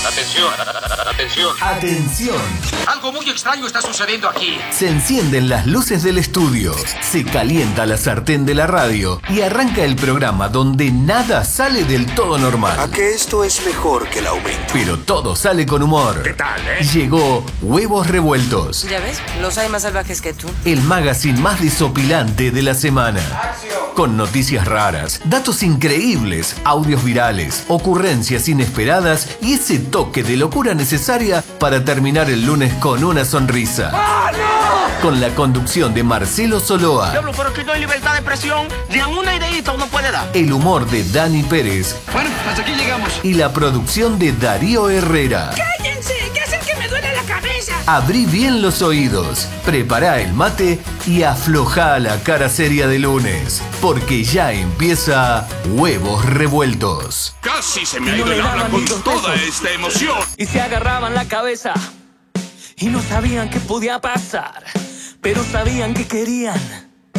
Atención, atención. Atención. Algo muy extraño está sucediendo aquí. Se encienden las luces del estudio, se calienta la sartén de la radio y arranca el programa donde nada sale del todo normal. A que esto es mejor que el aumento. Pero todo sale con humor. ¿Qué tal, Llegó Huevos Revueltos. Ya ves, los hay más salvajes que tú. El magazine más desopilante de la semana. Con noticias raras, datos increíbles, audios virales, ocurrencias inesperadas y ese toque de locura necesaria para terminar el lunes con una sonrisa. ¡Ah, no! Con la conducción de Marcelo Soloa. Diablo, pero aquí no hay libertad de expresión. Ni a una ideita uno puede dar. El humor de Dani Pérez. Bueno, hasta aquí llegamos. Y la producción de Darío Herrera. ¡Cállense! ¡Que hacen que me duele la cabeza! Abrí bien los oídos, prepará el mate y aflojá la cara seria de lunes, porque ya empieza Huevos Revueltos. Casi se me ha ido el habla con toda esta emoción. Y se agarraban la cabeza y no sabían qué podía pasar, pero sabían que querían